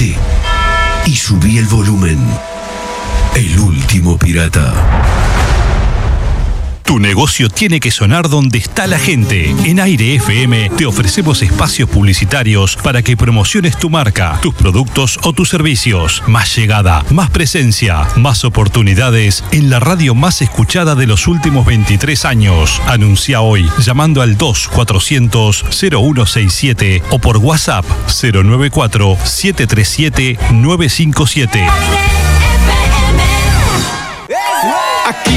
Prendete y subí el volumen. El último pirata. Tu negocio tiene que sonar donde está la gente. En Aire FM te ofrecemos espacios publicitarios para que promociones tu marca, tus productos o tus servicios. Más llegada, más presencia, más oportunidades en la radio más escuchada de los últimos 23 años. Anuncia hoy llamando al 2400-0167 o por WhatsApp 094-737-957. Aquí